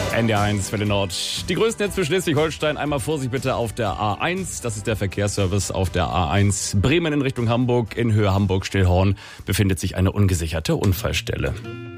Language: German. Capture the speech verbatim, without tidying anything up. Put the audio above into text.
N D R eins Welle Nord. Die größten Netze für Schleswig-Holstein. Einmal Vorsicht bitte auf der A eins. Das ist der Verkehrsservice auf der A eins. Bremen in Richtung Hamburg. In Höhe Hamburg-Stillhorn befindet sich eine ungesicherte Unfallstelle.